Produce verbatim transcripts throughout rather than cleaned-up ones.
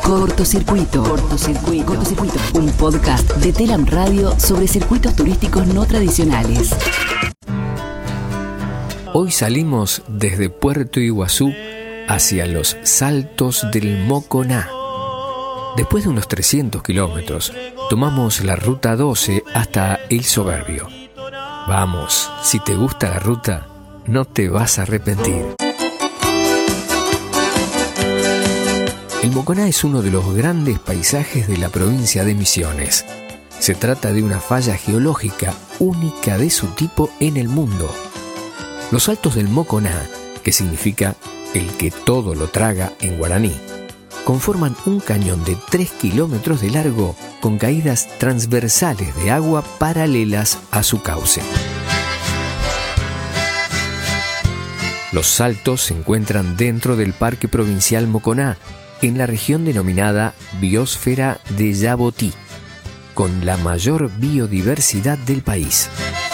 Cortocircuito. Cortocircuito. Cortocircuito. Un podcast de Telam Radio sobre circuitos turísticos no tradicionales. Hoy salimos desde Puerto Iguazú hacia los Saltos del Moconá. Después de unos trescientos kilómetros, tomamos la ruta doce hasta El Soberbio. Vamos, si te gusta la ruta, no te vas a arrepentir. El Moconá es uno de los grandes paisajes de la provincia de Misiones. Se trata de una falla geológica única de su tipo en el mundo. Los Saltos del Moconá, que significa el que todo lo traga en guaraní, conforman un cañón de tres kilómetros de largo con caídas transversales de agua paralelas a su cauce. Los Saltos se encuentran dentro del Parque Provincial Moconá, en la región denominada Biosfera de Yabotí, con la mayor biodiversidad del país.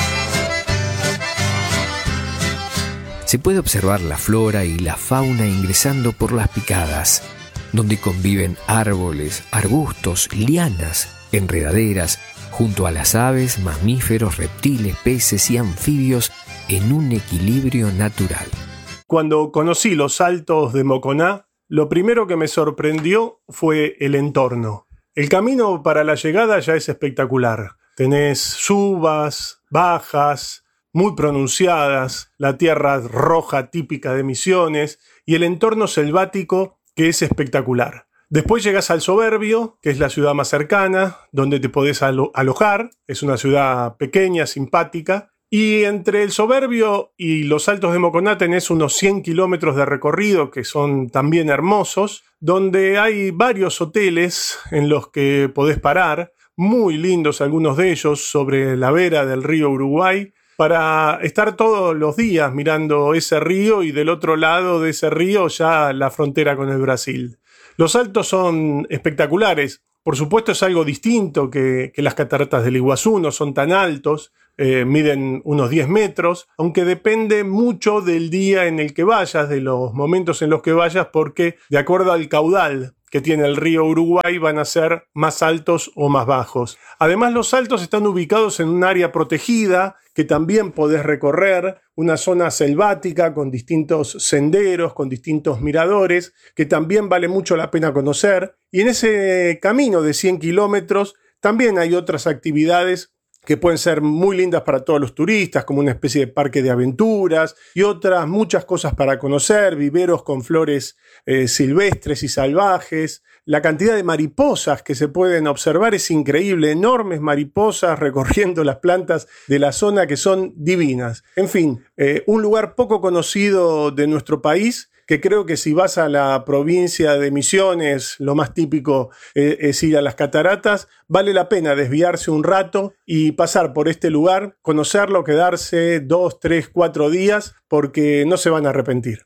Se puede observar la flora y la fauna ingresando por las picadas, donde conviven árboles, arbustos, lianas, enredaderas, junto a las aves, mamíferos, reptiles, peces y anfibios en un equilibrio natural. Cuando conocí los Saltos de Moconá, lo primero que me sorprendió fue el entorno. El camino para la llegada ya es espectacular. Tenés subas, bajas, muy pronunciadas, la tierra roja típica de Misiones y el entorno selvático que es espectacular. Después llegás al Soberbio, que es la ciudad más cercana, donde te podés alo- alojar. Es una ciudad pequeña, simpática. Y entre el Soberbio y los Saltos de Moconá tenés unos cien kilómetros de recorrido que son también hermosos, donde hay varios hoteles en los que podés parar, muy lindos algunos de ellos, sobre la vera del río Uruguay, para estar todos los días mirando ese río y del otro lado de ese río ya la frontera con el Brasil. Los Saltos son espectaculares. Por supuesto es algo distinto que, que las cataratas del Iguazú, no son tan altos, eh, miden unos diez metros, aunque depende mucho del día en el que vayas, de los momentos en los que vayas, porque de acuerdo al caudal que tiene el río Uruguay van a ser más altos o más bajos. Además, los Saltos están ubicados en un área protegida que también podés recorrer, una zona selvática con distintos senderos, con distintos miradores, que también vale mucho la pena conocer. Y en ese camino de cien kilómetros también hay otras actividades que pueden ser muy lindas para todos los turistas, como una especie de parque de aventuras y otras muchas cosas para conocer, viveros con flores eh, silvestres y salvajes. La cantidad de mariposas que se pueden observar es increíble, enormes mariposas recorriendo las plantas de la zona que son divinas. En fin, eh, un lugar poco conocido de nuestro país, que creo que si vas a la provincia de Misiones, lo más típico eh, es ir a las cataratas, vale la pena desviarse un rato y pasar por este lugar, conocerlo, quedarse dos, tres, cuatro días, porque no se van a arrepentir.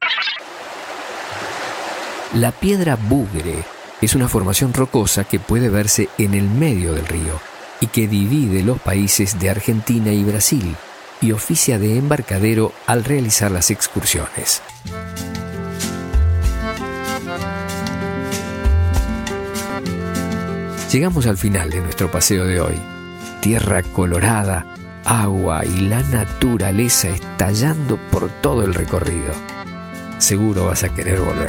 La piedra Bugre es una formación rocosa que puede verse en el medio del río y que divide los países de Argentina y Brasil y oficia de embarcadero al realizar las excursiones. Llegamos al final de nuestro paseo de hoy. Tierra colorada, agua y la naturaleza estallando por todo el recorrido. Seguro vas a querer volver.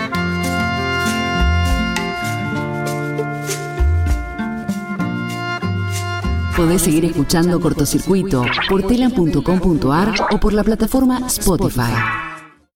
Podés seguir escuchando Cortocircuito por telam punto com punto ar o por la plataforma Spotify.